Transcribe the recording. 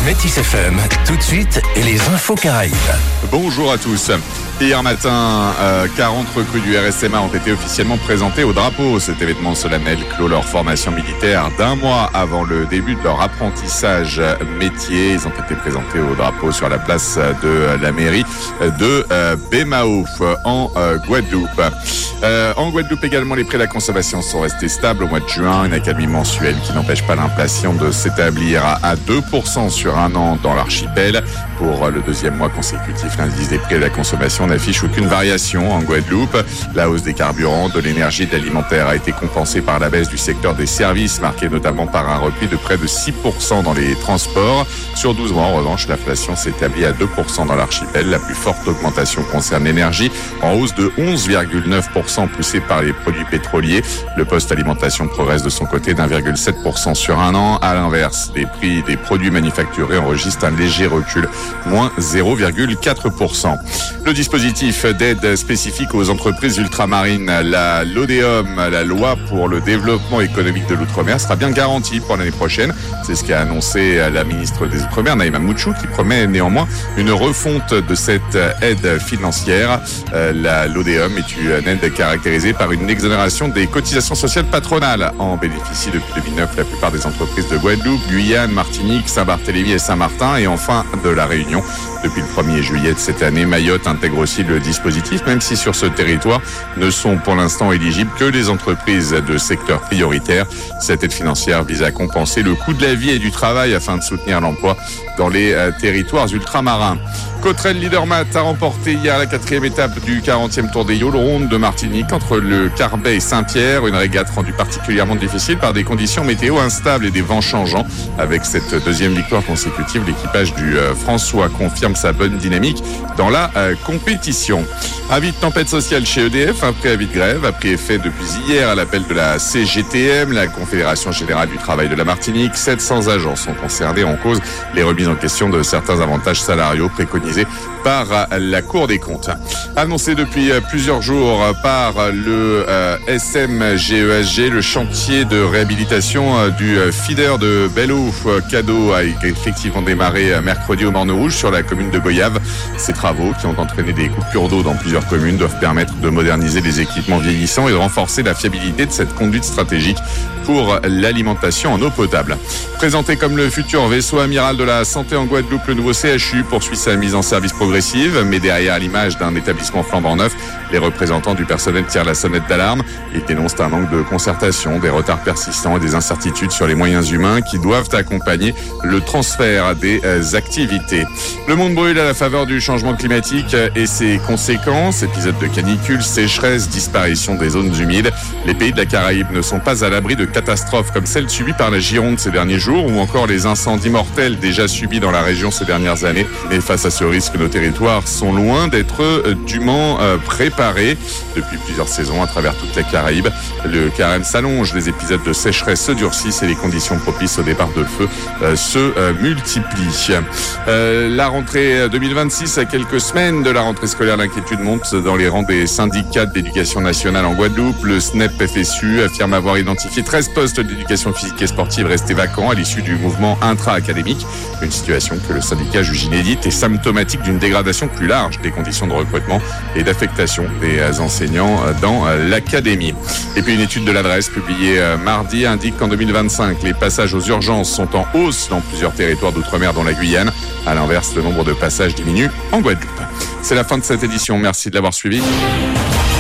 Métis FM, tout de suite, et les infos Caraïbes. Bonjour à tous. Hier matin, 40 recrues du RSMA ont été officiellement présentées au drapeau. Cet événement solennel clôt leur formation militaire d'un mois avant le début de leur apprentissage métier. Ils ont été présentés au drapeau sur la place de la mairie de Bémaouf en Guadeloupe. En Guadeloupe également, les prix de la consommation sont restés stables au mois de juin. Une accalmie mensuelle qui n'empêche pas l'inflation de s'établir à 2% sur un an dans l'archipel. Pour le deuxième mois consécutif, l'indice des prix de la consommation n'affiche aucune variation en Guadeloupe. La hausse des carburants, de l'énergie et de l'alimentaire a été compensée par la baisse du secteur des services, marquée notamment par un repli de près de 6% dans les transports. Sur 12 mois, en revanche, l'inflation s'établit à 2% dans l'archipel. La plus forte augmentation concerne l'énergie, en hausse de 11,9%, poussée par les produits pétroliers. Le poste alimentation progresse de son côté d'1,7% sur un an. À l'inverse, les prix des produits manufacturés enregistrent un léger recul, moins 0,4%. Le dispositif d'aide spécifique aux entreprises ultramarines, la LODEOM, la loi pour le développement économique de l'outre-mer, sera bien garantie pour l'année prochaine. C'est ce qu'a annoncé la ministre des Outre-mer, Naïma Mouchou, qui promet néanmoins une refonte de cette aide financière. La LODEOM est une aide caractérisée par une exonération des cotisations sociales patronales. En bénéficient depuis 2009 la plupart des entreprises de Guadeloupe, Guyane, Martinique, Saint-Barthélemy et Saint-Martin, et enfin de la Réunion. Depuis le 1er juillet de cette année, Mayotte intègre aussi le dispositif, même si sur ce territoire ne sont pour l'instant éligibles que les entreprises de secteur prioritaire. Cette aide financière vise à compenser le coût de la vie et du travail afin de soutenir l'emploi dans les territoires ultramarins. Cotterêts Leadermat a remporté hier la 4e étape du 40e Tour des Yole Rondes de Martinique entre le Carbet et Saint-Pierre. Une régate rendue particulièrement difficile par des conditions météo instables et des vents changeants. Avec cette deuxième victoire consécutive, l'équipage du François confirme sa bonne dynamique dans la compétition. Avis de tempête sociale chez EDF, un préavis de grève a pris effet depuis hier à l'appel de la CGTM, la Confédération Générale du Travail de la Martinique. 700 agents sont concernés, en cause les remises en question de certains avantages salariaux préconisés par la Cour des comptes. Annoncé depuis plusieurs jours par le SMGESG, le chantier de réhabilitation du feeder de Belleau Cadeau a effectivement démarré mercredi au Morne-Rouge sur la commune de Goyave. Ces travaux, qui ont entraîné des coupures d'eau dans plusieurs communes, doivent permettre de moderniser les équipements vieillissants et de renforcer la fiabilité de cette conduite stratégique pour l'alimentation en eau potable. Présenté comme le futur vaisseau amiral de la santé en Guadeloupe, le nouveau CHU poursuit sa mise en service progressive, mais derrière l'image d'un établissement flambant neuf, les représentants du personnel tirent la sonnette d'alarme. Ils dénoncent un manque de concertation, des retards persistants et des incertitudes sur les moyens humains qui doivent accompagner le transfert des activités. Le monde brûle à la faveur du changement climatique et ses conséquences. Épisodes de canicule, sécheresse, disparition des zones humides. Les pays de la Caraïbe ne sont pas à l'abri de catastrophes comme celle subie par la Gironde ces derniers jours ou encore les incendies mortels déjà subis dans la région ces dernières années. Mais face à ce risque, nos territoires sont loin d'être dûment préparés. Depuis plusieurs saisons à travers toute la Caraïbe, le carême s'allonge, les épisodes de sécheresse se durcissent et les conditions propices au départ de feu se multiplient. La rentrée 2026, à quelques semaines de la rentrée scolaire, l'inquiétude monte dans les rangs des syndicats de l'éducation nationale en Guadeloupe. Le SNEP-FSU affirme avoir identifié 13 postes d'éducation physique et sportive restés vacants à l'issue du mouvement intra-académique. Une situation que le syndicat juge inédite et symptomatique d'une dégradation plus large des conditions de recrutement et d'affectation des enseignants dans l'académie. Et puis une étude de l'adresse publiée mardi indique qu'en 2025, les passages aux urgences sont en hausse dans plusieurs territoires d'outre-mer dont la Guyane. À l'inverse, le nombre de passages diminue en Guadeloupe. C'est la fin de cette édition. Merci de l'avoir suivi.